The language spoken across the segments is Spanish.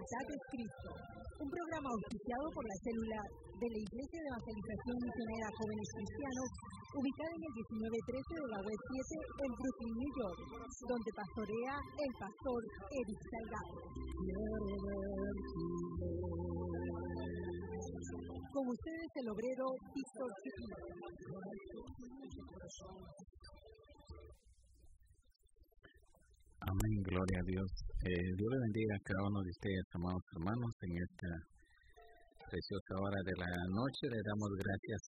Libertad es Cristo, un programa auspiciado por la célula de la Iglesia de Evangelización Misionera Jóvenes Cristianos, ubicada en el 1913 de la West 7 en Brooklyn, New York, donde pastorea el pastor Eric Salgado. Con ustedes el obrero Víctor Chiquillo. Amén, gloria a Dios. Dios le bendiga a cada uno de ustedes, amados hermanos, en esta preciosa hora de la noche. Le damos gracias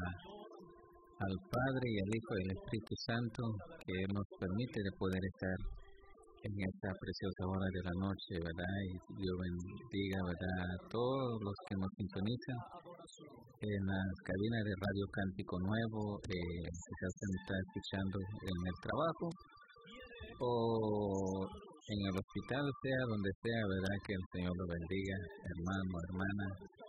al Padre y al Hijo y al Espíritu Santo que nos permite de poder estar en esta preciosa hora de la noche, ¿verdad? Y Dios bendiga, ¿verdad?, a todos los que nos sintonizan en las cabinas de Radio Cántico Nuevo, quizás se me está escuchando en el trabajo o en el hospital, sea donde sea, ¿verdad? Que el Señor lo bendiga, hermano, hermana,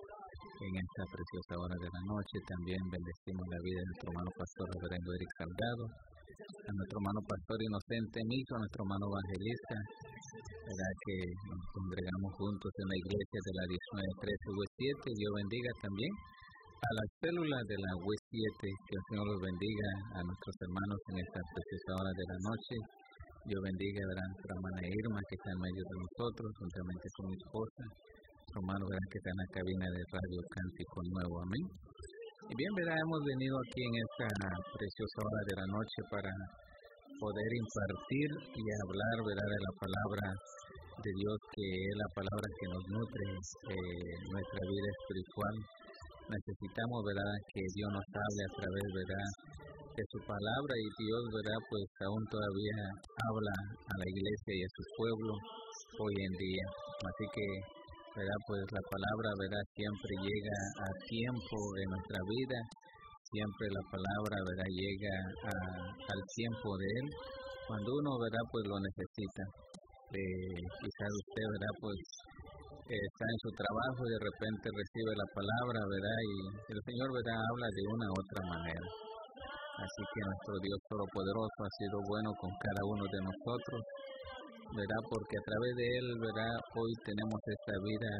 en esta preciosa hora de la noche. También bendecimos la vida de nuestro hermano pastor reverendo Eric Salgado, a nuestro hermano pastor Inocente Miso, a nuestro hermano evangelista, ¿verdad? Que nos congregamos juntos en la iglesia de la 1913 West 7. Dios bendiga también a las células de la West 7, que el Señor los bendiga a nuestros hermanos en esta preciosa hora de la noche. Dios bendiga, ¿verdad?, a nuestra hermana Irma, que está en medio de nosotros, juntamente con mi esposa, nuestro hermano, ¿verdad?, que está en la cabina de Radio Cántico Nuevo. Amén. Y bien, ¿verdad?, hemos venido aquí en esta preciosa hora de la noche para poder impartir y hablar, ¿verdad?, de la palabra de Dios, que es la palabra que nos nutre nuestra vida espiritual. Necesitamos, ¿verdad?, que Dios nos hable a través, ¿verdad?, de su palabra, y Dios, ¿verdad?, pues aún todavía habla a la iglesia y a su pueblo hoy en día. Así que, ¿verdad?, pues la palabra, ¿verdad?, siempre llega a tiempo en nuestra vida, siempre la palabra, ¿verdad?, llega al tiempo de Él, cuando uno, ¿verdad?, pues lo necesita. Quizás usted, ¿verdad?, pues está en su trabajo y de repente recibe la palabra, ¿verdad?, y el Señor, ¿verdad?, habla de una u otra manera. Así que nuestro Dios Todopoderoso ha sido bueno con cada uno de nosotros, ¿verdad?, porque a través de Él, ¿verdad?, hoy tenemos esta vida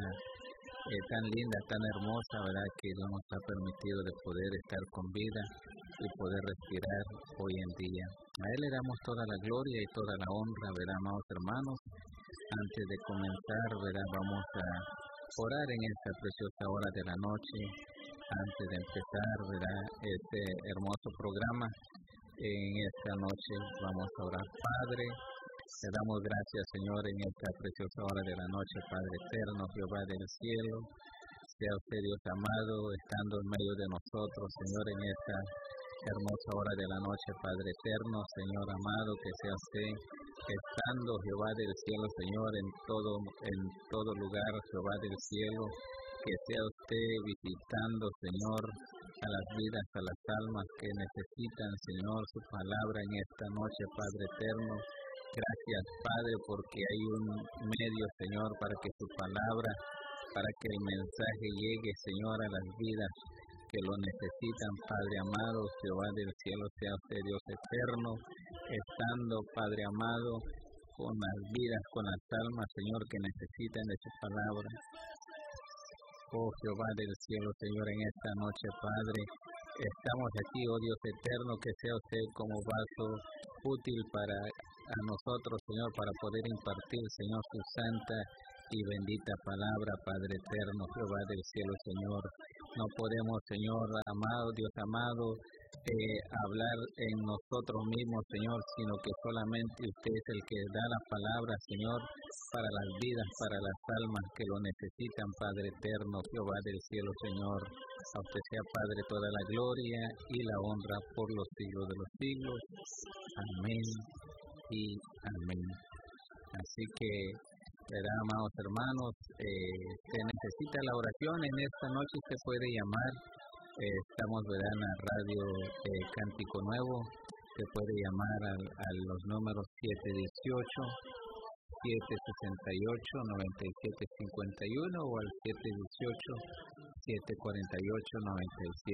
tan linda, tan hermosa, ¿verdad?, que Dios nos ha permitido de poder estar con vida y poder respirar hoy en día. A Él le damos toda la gloria y toda la honra, ¿verdad?, amados hermanos. Antes de comenzar, ¿verdad?, vamos a orar en esta preciosa hora de la noche. Antes de empezar, ¿verdad?, este hermoso programa, en esta noche vamos a orar. Padre, te damos gracias, Señor, en esta preciosa hora de la noche, Padre eterno, Jehová del cielo. Sea usted, Dios amado, estando en medio de nosotros, Señor, en esta hermosa hora de la noche, Padre eterno, Señor amado, que sea usted estando, Jehová del cielo, Señor, en todo lugar, Jehová del cielo. Que sea usted visitando, Señor, a las vidas, a las almas que necesitan, Señor, su palabra en esta noche, Padre eterno. Gracias, Padre, porque hay un medio, Señor, para que su palabra, para que el mensaje llegue, Señor, a las vidas que lo necesitan, Padre amado. Jehová del cielo, sea usted, Dios eterno, estando, Padre amado, con las vidas, con las almas, Señor, que necesitan de su palabra. Oh Jehová del cielo, Señor, en esta noche, Padre, estamos aquí, oh Dios eterno, que sea usted como vaso útil para a nosotros, Señor, para poder impartir, Señor, su santa y bendita palabra, Padre eterno, Jehová del cielo, Señor. No podemos, Señor amado, Dios amado, hablar en nosotros mismos, Señor, sino que solamente usted es el que da la palabra, Señor, para las vidas, para las almas que lo necesitan, Padre eterno, Jehová del cielo, Señor. A usted sea, Padre, toda la gloria y la honra por los siglos de los siglos. Amén y amén. Así que, ¿verdad, amados hermanos? Se necesita la oración en esta noche, se puede llamar. Estamos, ¿verdad?, en la radio Cántico Nuevo. Se puede llamar a los números 718-768-9751 o al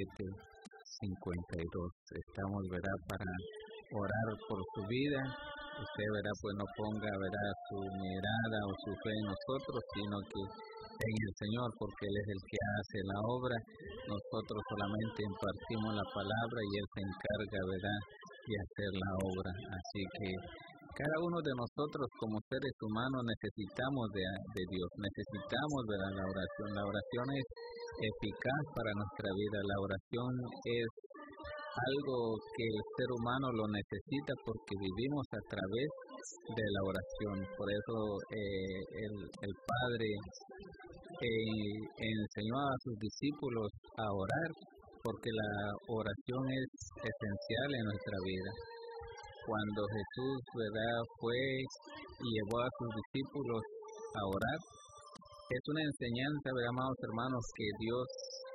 718-748-9752. Estamos, ¿verdad?, para orar por su vida, usted, ¿verdad? Pues no ponga, ¿verdad?, su mirada o su fe en nosotros, sino que en el Señor, porque Él es el que hace la obra. Nosotros solamente impartimos la palabra y Él se encarga, ¿verdad?, de hacer la obra. Así que cada uno de nosotros como seres humanos necesitamos de Dios, necesitamos, ¿verdad?, la oración. La oración es eficaz para nuestra vida. La oración es algo que el ser humano lo necesita porque vivimos a través de la oración. Por eso el Padre enseñó a sus discípulos a orar, porque la oración es esencial en nuestra vida. Cuando Jesús, ¿verdad?, fue y llevó a sus discípulos a orar, es una enseñanza, ¿verdad, amados hermanos, que Dios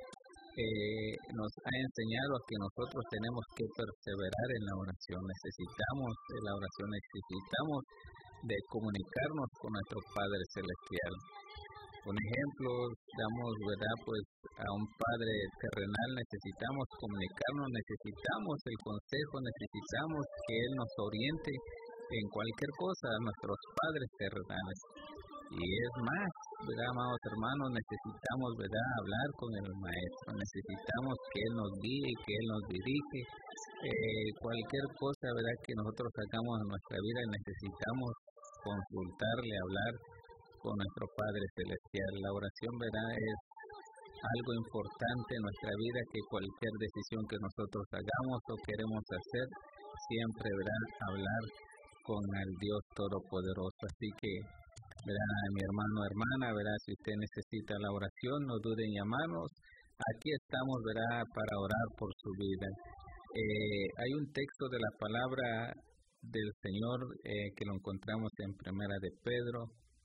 nos ha enseñado a que nosotros tenemos que perseverar en la oración. Necesitamos de la oración, necesitamos de comunicarnos con nuestro Padre Celestial. Un ejemplo, damos, ¿verdad?, pues a un Padre terrenal necesitamos comunicarnos, necesitamos el consejo, necesitamos que Él nos oriente en cualquier cosa a nuestros padres terrenales. Y es más, ¿verdad, amados hermanos? Necesitamos, ¿verdad?, hablar con el Maestro, necesitamos que Él nos guíe, que Él nos dirige. Cualquier cosa, ¿verdad?, que nosotros hagamos en nuestra vida, necesitamos consultarle, hablar con nuestro Padre Celestial. La oración, ¿verdad?, es algo importante en nuestra vida, que cualquier decisión que nosotros hagamos o queremos hacer, siempre, ¿verdad?, hablar con el Dios Todopoderoso. Así que, ¿verdad?, mi hermano, hermana, ¿verdad?, si usted necesita la oración, no duden en llamarnos. Aquí estamos, ¿verdad?, para orar por su vida. Hay un texto de la palabra del Señor que lo encontramos en Primera de Pedro,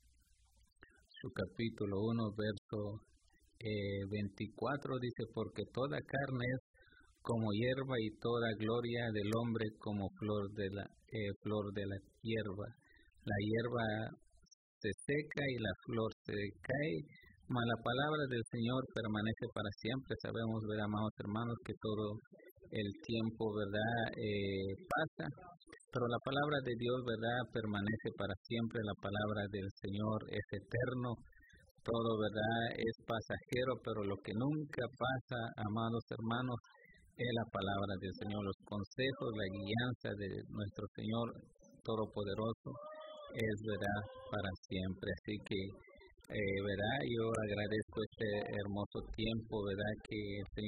su capítulo 1, verso 24, dice: porque toda carne es como hierba y toda gloria del hombre como flor de la hierba. La hierba se seca y la flor se cae, mas la palabra del Señor permanece para siempre. Sabemos, ¿verdad, amados hermanos, que todo el tiempo, ¿verdad?, pasa, pero la palabra de Dios, ¿verdad?, permanece para siempre. La palabra del Señor es eterno. Todo, ¿verdad?, es pasajero, pero lo que nunca pasa, amados hermanos, es la palabra del Señor. Los consejos, la guianza de nuestro Señor Todopoderoso es, ¿verdad?, para siempre. Así que, ¿verdad?, yo agradezco este hermoso tiempo, ¿verdad?, que el Señor